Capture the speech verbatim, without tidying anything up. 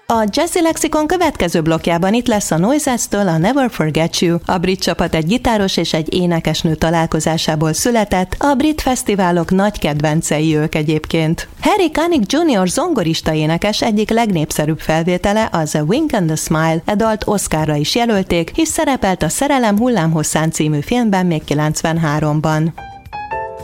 A Jazzy Lexikon következő blokkjában itt lesz a Noises-től a Never Forget You. A brit csapat egy gitáros és egy énekesnő találkozásából született, a brit fesztiválok nagy kedvencei ők egyébként. Harry Connick junior zongorista énekes egyik legnépszerűbb felvétele az A Wink and a Smile, e dalt Oscarra is jelölték, hisz szerepelt a Szerelem hullámhosszán című filmben még kilencvenháromban.